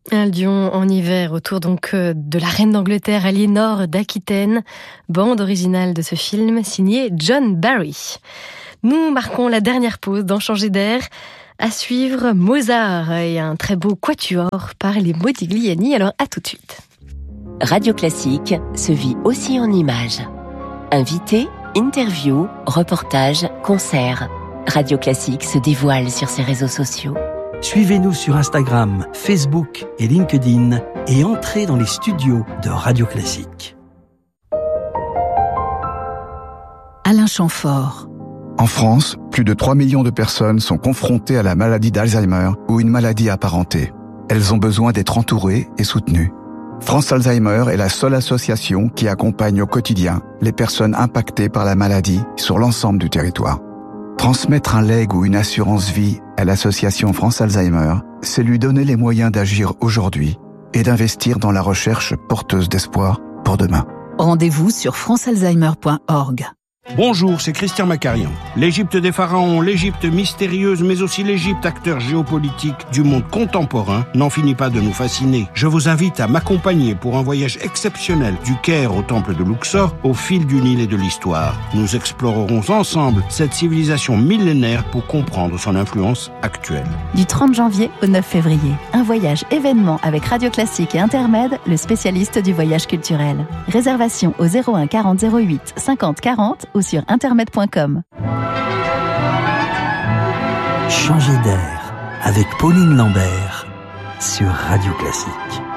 Un lion en hiver autour donc de la reine d'Angleterre, Aliénor d'Aquitaine, bande originale de ce film signée John Barry. Nous marquons la dernière pause dans Changer d'air. À suivre Mozart et un très beau quatuor par les Modigliani. Alors à tout de suite. Radio Classique se vit aussi en images. Invités, interviews, reportages, concerts. Radio Classique se dévoile sur ses réseaux sociaux. Suivez-nous sur Instagram, Facebook et LinkedIn et entrez dans les studios de Radio Classique. Alain Chamfort. En France, plus de 3 millions de personnes sont confrontées à la maladie d'Alzheimer ou une maladie apparentée. Elles ont besoin d'être entourées et soutenues. France Alzheimer est la seule association qui accompagne au quotidien les personnes impactées par la maladie sur l'ensemble du territoire. Transmettre un legs ou une assurance vie à l'association France Alzheimer, c'est lui donner les moyens d'agir aujourd'hui et d'investir dans la recherche porteuse d'espoir pour demain. Rendez-vous sur francealzheimer.org. Bonjour, c'est Christian Macarian. L'Égypte des pharaons, l'Égypte mystérieuse, mais aussi l'Égypte acteur géopolitique du monde contemporain n'en finit pas de nous fasciner. Je vous invite à m'accompagner pour un voyage exceptionnel du Caire au temple de Luxor au fil du Nil et de l'histoire. Nous explorerons ensemble cette civilisation millénaire pour comprendre son influence actuelle. Du 30 janvier au 9 février, un voyage événement avec Radio Classique et Intermed, le spécialiste du voyage culturel. Réservation au 01 40 08 50 40 ou sur intermed.com. Changer d'air avec Pauline Lambert sur Radio Classique.